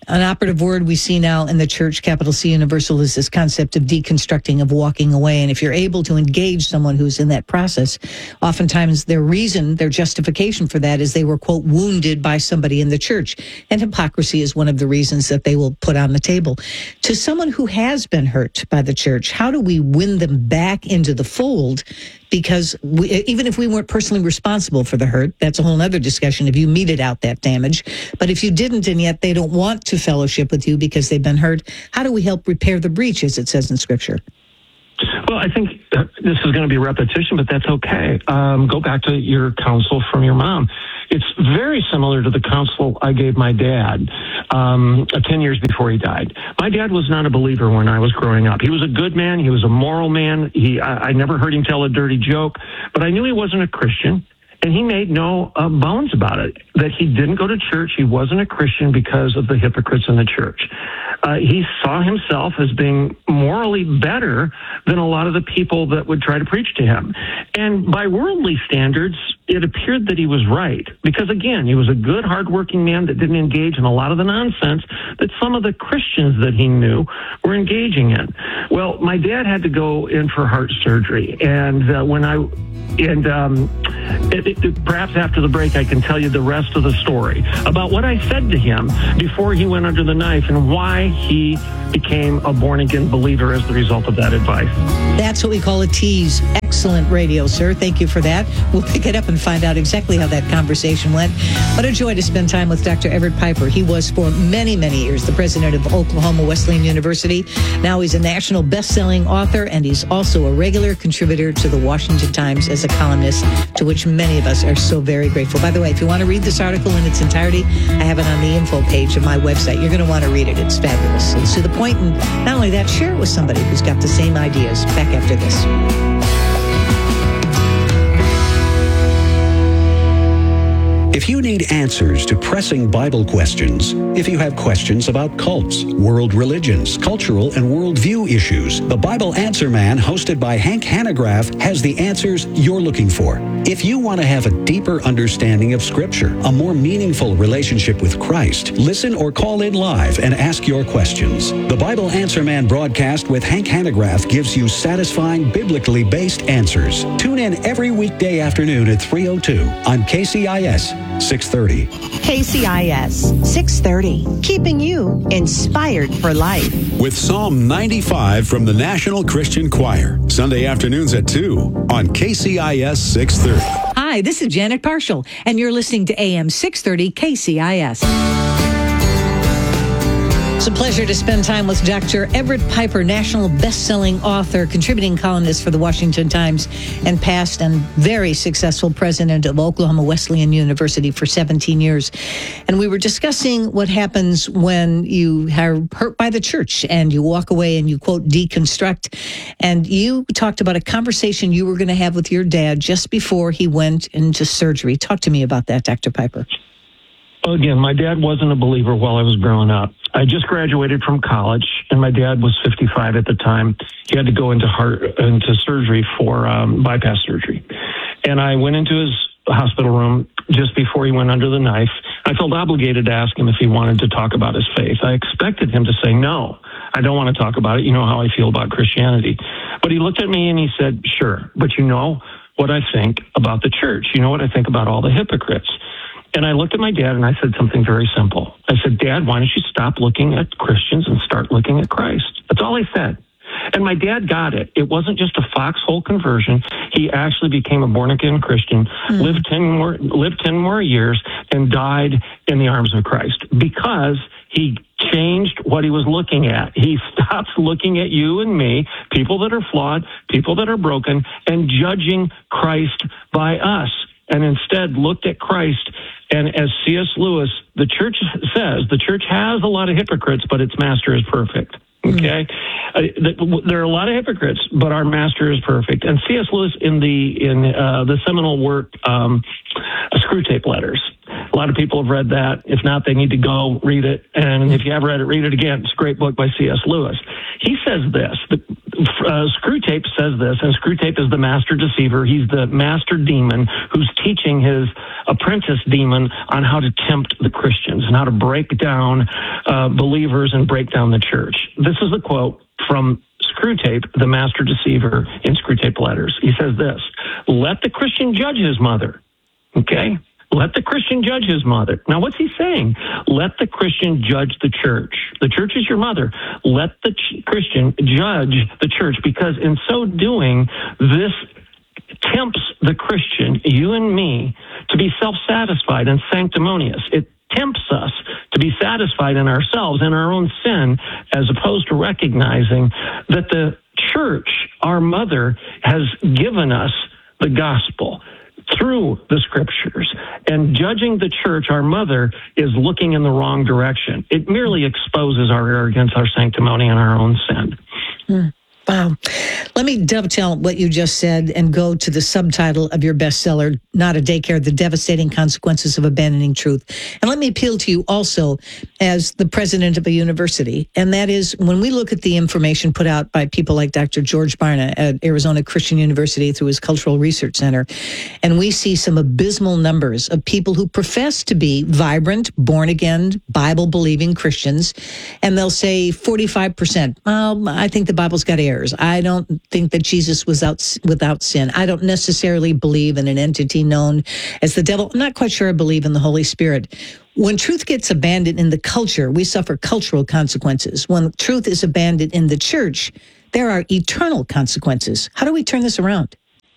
an operative word we see now in the church, capital C Universal, is this concept of deconstructing, of walking away. And if you're able to engage someone who's in that process, oftentimes their reason, their justification for that is they were, quote, wounded by somebody in the church. And hypocrisy is one of the reasons that they will put on the table. To someone who has been hurt by the church, how do we win them back into the fold? Because we, even if we weren't personally responsible for the hurt, that's a whole other discussion if you meted out that damage. But if you didn't and yet they don't want to fellowship with you because they've been hurt, how do we help repair the breach, as it says in Scripture? Well, I think uh, this is going to be repetition, but that's okay. Um, go back to your counsel from your mom. It's very similar to the counsel I gave my dad um, ten years before he died. My dad was not a believer when I was growing up. He was a good man. He was a moral man. He, I, I never heard him tell a dirty joke, but I knew he wasn't a Christian. And he made no uh, bones about it, that he didn't go to church. He wasn't a Christian because of the hypocrites in the church. Uh, he saw himself as being morally better than a lot of the people that would try to preach to him. And by worldly standards, it appeared that he was right. Because, again, he was a good, hardworking man that didn't engage in a lot of the nonsense that some of the Christians that he knew were engaging in. Well, my dad had to go in for heart surgery. And uh, when I... And um, it, it, perhaps after the break, I can tell you the rest of the story about what I said to him before he went under the knife and why he became a born-again believer as the result of that advice. That's what we call a tease. Excellent radio, sir. Thank you for that. We'll pick it up and find out exactly how that conversation went. What a joy to spend time with Doctor Everett Piper. He was for many, many years the president of Oklahoma Wesleyan University. Now he's a national best-selling author, and he's also a regular contributor to the Washington Times as a columnist, to which many of us are so very grateful. By the way, if you want to read this article in its entirety, I have it on the info page of my website. You're going to want to read it. It's fabulous. It's to the point, and not only that, share it with somebody who's got the same ideas. Back after this. If you need answers to pressing Bible questions, if you have questions about cults, world religions, cultural and worldview issues, the Bible Answer Man, hosted by Hank Hanegraaff, has the answers you're looking for. If you want to have a deeper understanding of Scripture, a more meaningful relationship with Christ, listen or call in live and ask your questions. The Bible Answer Man broadcast with Hank Hanegraaff gives you satisfying, biblically based answers. Tune in every weekday afternoon at three oh two on K C I S six thirty. K C I S six thirty, keeping you inspired for life. With Psalm ninety-five from the National Christian Choir, Sunday afternoons at two on K C I S six thirty. Hi, this is Janet Parshall, and you're listening to A M six thirty K C I S. It's a pleasure to spend time with Doctor Everett Piper, national best-selling author, contributing columnist for the Washington Times, and past and very successful president of Oklahoma Wesleyan University for seventeen years. And we were discussing what happens when you are hurt by the church and you walk away and you, quote, deconstruct. And you talked about a conversation you were going to have with your dad just before he went into surgery. Talk to me about that, Doctor Piper. Again, my dad wasn't a believer while I was growing up. I just graduated from college, and my dad was fifty-five at the time. He had to go into heart into surgery for um, bypass surgery. And I went into his hospital room just before he went under the knife. I felt obligated to ask him if he wanted to talk about his faith. I expected him to say, no, I don't want to talk about it. You know how I feel about Christianity. But he looked at me and he said, sure, but you know what I think about the church. You know what I think about all the hypocrites. And I looked at my dad and I said something very simple. I said, Dad, why don't you stop looking at Christians and start looking at Christ? That's all I said. And my dad got it. It wasn't just a foxhole conversion. He actually became a born-again Christian, mm. lived ten more, lived ten more years, and died in the arms of Christ because he changed what he was looking at. He stopped looking at you and me, people that are flawed, people that are broken, and judging Christ by us, and instead looked at Christ. And as C S Lewis, the church says, the church has a lot of hypocrites, but its master is perfect. Okay? Mm-hmm. Uh, there are a lot of hypocrites, but our master is perfect. And C S Lewis, in the in uh, the seminal work, um, Screwtape Letters, a lot of people have read that. If not, they need to go read it. And if you have read it, read it again. It's a great book by C S Lewis. He says this. The, uh, Screwtape says this, and Screwtape is the master deceiver. He's the master demon who's teaching his apprentice demon on how to tempt the Christians and how to break down uh, believers and break down the church. This is a quote from Screwtape, the master deceiver in Screwtape Letters. He says this: let the Christian judge his mother. Okay? Let the Christian judge his mother. Now, what's he saying? Let the Christian judge the church. The church is your mother. Let the ch- Christian judge the church, because in so doing, this tempts the Christian, you and me, to be self-satisfied and sanctimonious. It tempts us to be satisfied in ourselves and our own sin, as opposed to recognizing that the church, our mother, has given us the gospel through the scriptures. And judging the church, our mother, is looking in the wrong direction. It merely exposes our arrogance, our sanctimony, and our own sin. Mm. Wow. Let me dovetail what you just said and go to the subtitle of your bestseller, Not a Daycare, The Devastating Consequences of Abandoning Truth. And let me appeal to you also as the president of a university. And that is, when we look at the information put out by people like Doctor George Barna at Arizona Christian University through his Cultural Research Center, and we see some abysmal numbers of people who profess to be vibrant, born-again, Bible-believing Christians, and they'll say forty-five percent, well, I think the Bible's got errors. I don't think that Jesus was out, without sin. I don't necessarily believe in an entity known as the devil. I'm not quite sure I believe in the Holy Spirit. When truth gets abandoned in the culture, we suffer cultural consequences. When truth is abandoned in the church, there are eternal consequences. How do we turn this around?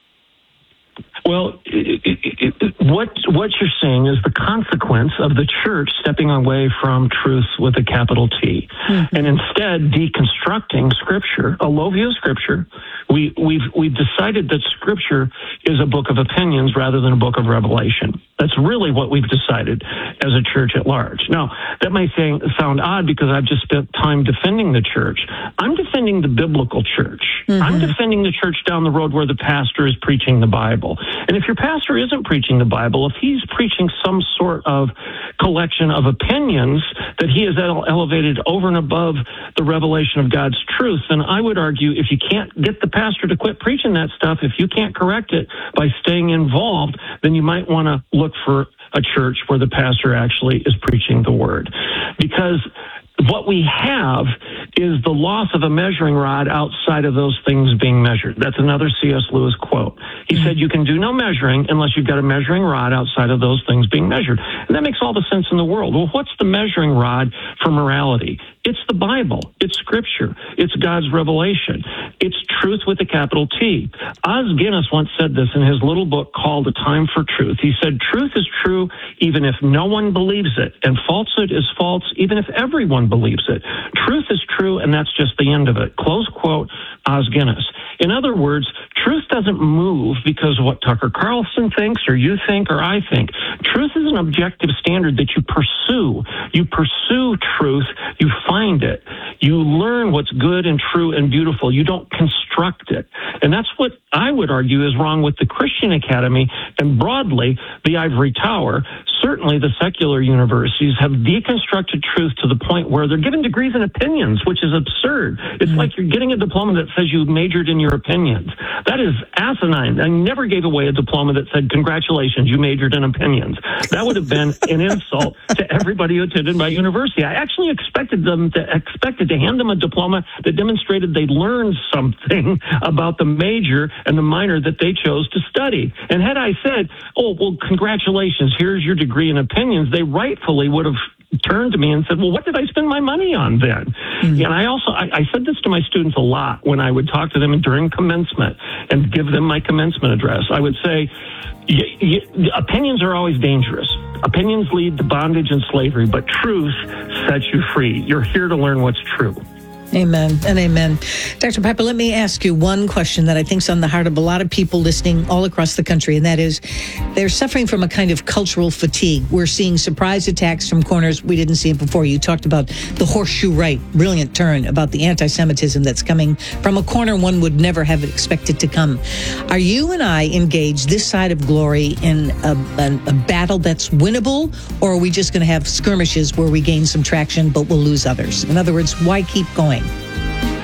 Well, it, it, it, what what you're seeing is the consequence of the church stepping away from truth with a capital T, mm-hmm. and instead deconstructing Scripture, a low view of Scripture. We, we've we've decided that Scripture is a book of opinions rather than a book of revelation. That's really what we've decided as a church at large. Now, that may say, sound odd because I've just spent time defending the church. I'm defending the biblical church. Mm-hmm. I'm defending the church down the road where the pastor is preaching the Bible. And if your pastor isn't preaching the Bible, if he's preaching some sort of collection of opinions that he has ele- elevated over and above the revelation of God's truth, then I would argue if you can't get the pastor to quit preaching that stuff, if you can't correct it by staying involved, then you might want to look for a church where the pastor actually is preaching the word. Because what we have is the loss of a measuring rod outside of those things being measured. That's another C S Lewis quote. He mm-hmm. said, you can do no measuring unless you've got a measuring rod outside of those things being measured. And that makes all the sense in the world. Well, what's the measuring rod for morality? It's the Bible. It's Scripture. It's God's revelation. It's truth with a capital T. Os Guinness once said this in his little book called A Time for Truth. He said, truth is true even if no one believes it, and falsehood is false even if everyone believes it. Truth is true, and that's just the end of it. Close quote, Os Guinness. In other words, truth doesn't move because of what Tucker Carlson thinks or you think or I think. Truth is an objective standard that you pursue. You pursue truth. You find it. You learn what's good and true and beautiful. You don't construct it. And that's what I would argue is wrong with the Christian Academy and broadly the Ivory Tower. Certainly the secular universities have deconstructed truth to the point where they're giving degrees in opinions, which is absurd. It's mm-hmm. like you're getting a diploma that says you majored in your opinions. That is asinine. I never gave away a diploma that said, congratulations, you majored in opinions. That would have been an insult to everybody who attended my university. I actually expected them to expected to hand them a diploma that demonstrated they learned something about the major and the minor that they chose to study. And had I said, oh, well, congratulations, here's your degree in opinions, they rightfully would have turned to me and said, well, what did I spend my money on then? Mm-hmm. And I also, I, I said this to my students a lot when I would talk to them during commencement and give them my commencement address. I would say, y- y- opinions are always dangerous. Opinions lead to bondage and slavery, but truth sets you free. You're here to learn what's true. Amen and amen. Doctor Piper, let me ask you one question that I think is on the heart of a lot of people listening all across the country, and that is they're suffering from a kind of cultural fatigue. We're seeing surprise attacks from corners we didn't see it before. You talked about the horseshoe right, brilliant turn about the anti-Semitism that's coming from a corner one would never have expected to come. Are you and I engaged this side of glory in a, a, a battle that's winnable, or are we just going to have skirmishes where we gain some traction but we'll lose others? In other words, why keep going?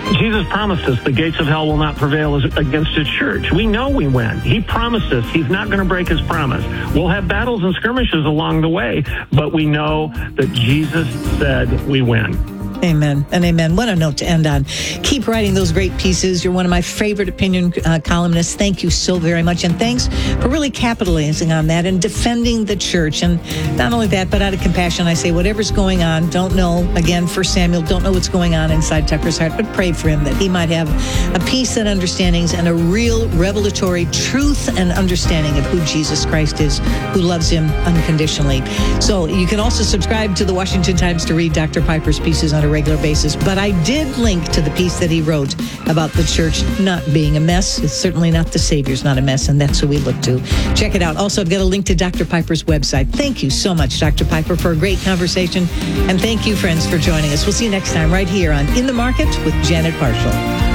Jesus promised us the gates of hell will not prevail against his church. We know we win. He promised us he's not going to break his promise. We'll have battles and skirmishes along the way, but we know that Jesus said we win. Amen and amen. What a note to end on. Keep writing those great pieces. You're one of my favorite opinion uh, columnists. Thank you so very much. And thanks for really capitalizing on that and defending the church. And not only that, but out of compassion, I say whatever's going on, don't know, again, First Samuel, don't know what's going on inside Tucker's heart, but pray for him that he might have a peace and understandings and a real revelatory truth and understanding of who Jesus Christ is, who loves him unconditionally. So you can also subscribe to the Washington Times to read Doctor Piper's pieces on a regular basis, but I did link to the piece that he wrote about the church not being a mess. It's certainly not the Savior's not a mess, and that's who we look to. Check it out. Also, I've got a link to Doctor Piper's website. Thank you so much, Doctor Piper, for a great conversation, and thank you, friends, for joining us. We'll see you next time right here on In the Market with Janet Parshall.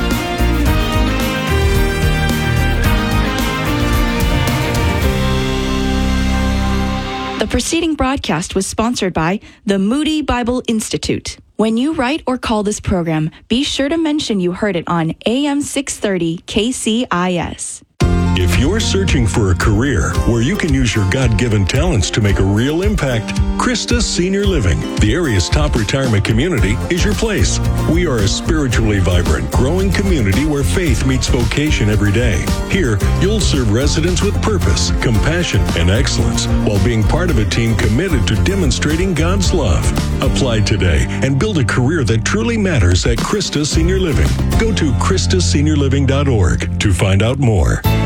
The preceding broadcast was sponsored by the Moody Bible Institute. When you write or call this program, be sure to mention you heard it on A M six thirty K C I S. If you're searching for a career where you can use your God-given talents to make a real impact, Christa Senior Living, the area's top retirement community, is your place. We are a spiritually vibrant, growing community where faith meets vocation every day. Here, you'll serve residents with purpose, compassion, and excellence while being part of a team committed to demonstrating God's love. Apply today and build a career that truly matters at Christa Senior Living. Go to Christa Senior Living dot org to find out more.